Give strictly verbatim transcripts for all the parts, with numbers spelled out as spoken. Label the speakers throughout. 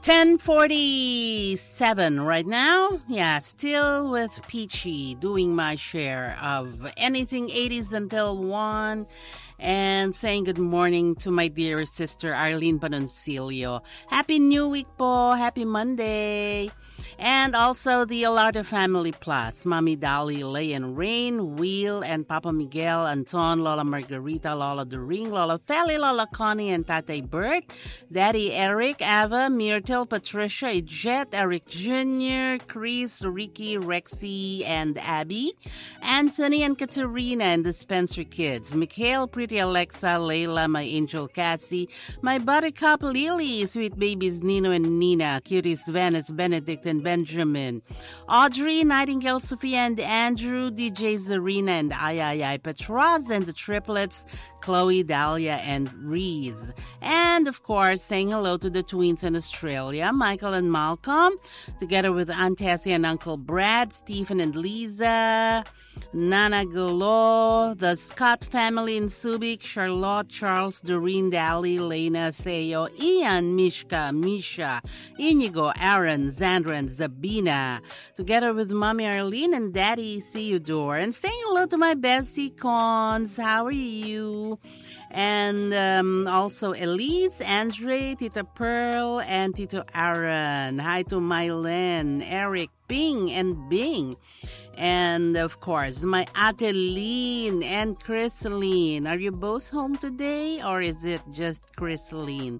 Speaker 1: ten forty-seven right now. Yeah, still with Peachy doing my share of anything eighties until one. And saying good morning to my dear sister Arlene Panoncillo. Happy New Week po. Happy Monday. And also the Alardo Family Plus, Mommy Dolly, Lay and Rain, Will, and Papa Miguel, Anton, Lola Margarita, Lola Doring, Lola Feli, Lola Connie, and Tate Bert, Daddy Eric, Ava, Myrtle, Patricia, Jet, Eric Junior, Chris, Ricky, Rexy, and Abby, Anthony and Katerina, and the Spencer kids, Mikhail, Pretty Alexa, Layla, my angel Cassie, my buttercup Lily, sweet babies Nino and Nina, cuties Venice, Benedict, and Benjamin, Audrey, Nightingale, Sophia, and Andrew, D J Zarina, and Ay Ay Ay Petraz, and the triplets, Chloe, Dahlia, and Reese. And, of course, saying hello to the twins in Australia, Michael and Malcolm, together with Aunt Tessie and Uncle Brad, Stephen and Lisa, Nana Golo, the Scott family in Subic, Charlotte, Charles, Doreen, Dally, Lena, Theo, Ian, Mishka, Misha, Inigo, Aaron, Zandra, and Zabina, together with Mommy Arlene and Daddy Theodore. And saying hello to my Bessie Cons. How are you? And um, also Elise, Andre, Tita Pearl, and Tito Aaron. Hi to Mylen, Eric, Bing, and Bing. And, of course, my Ateline and Chrysaline. Are you both home today, or is it just Chrysaline?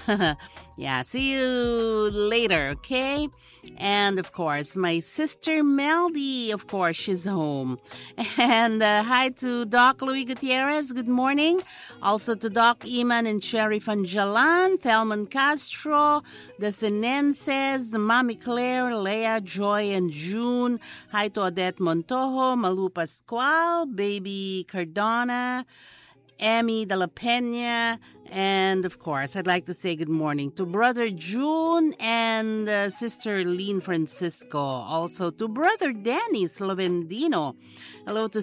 Speaker 1: Yeah, see you later, okay? And, of course, my sister Meldy, of course, she's home. And uh, hi to Doc Louis Gutierrez, good morning. Also to Doc Iman and Cherry Fanjalan, Felman Castro, the Senenses, Mami Claire, Leah, Joy, and June. Hi to Odette Montojo, Malu Pascual, Baby Cardona, Emmy de la Peña, and, of course, I'd like to say good morning to Brother June and uh, Sister Lean Francisco. Also to Brother Danny Slovendino. Hello to